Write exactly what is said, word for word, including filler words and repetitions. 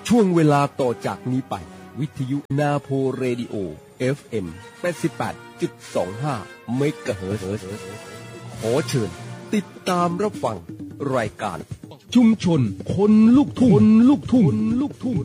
ช่วงเวลาต่อจากนี้ไปวิทยุนาโพเรดิโอ เอฟ เอ็ม แปดสิบแปดจุดสองห้า เมกะเฮิรตซ์ขอเชิญติดตามรับฟังรายการชุมชนคนลูกทุ่งลูกทุ่งลูกทุ่ง